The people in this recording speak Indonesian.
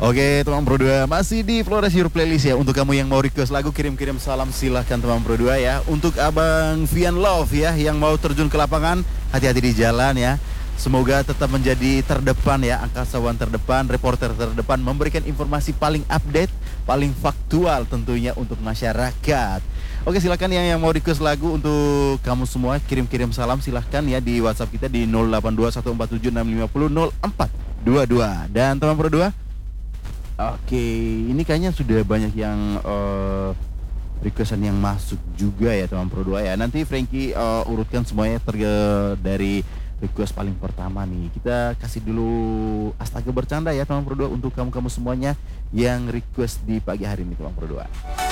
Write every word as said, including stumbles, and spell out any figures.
Oke teman Pro dua, masih di Flores Your Playlist ya. Untuk kamu yang mau request lagu, kirim-kirim salam silahkan teman Pro dua ya. Untuk Abang Vian Love ya, yang mau terjun ke lapangan, hati-hati di jalan ya. Semoga tetap menjadi terdepan ya, angkasawan terdepan, reporter terdepan, memberikan informasi paling update, paling faktual tentunya untuk masyarakat. Oke, silakan yang, yang mau request lagu untuk kamu semua, kirim-kirim salam silahkan ya di WhatsApp kita di nol delapan dua satu empat tujuh enam lima nol nol empat dua dua. Dan teman Pro dua, oke, ini kayaknya sudah banyak yang uh, requestan yang masuk juga ya teman Pro dua ya. Nanti Frankie uh, urutkan semuanya terge dari request paling pertama nih. Kita kasih dulu Astaga Bercanda ya teman Pro dua untuk kamu-kamu semuanya yang request di pagi hari ini teman Pro dua.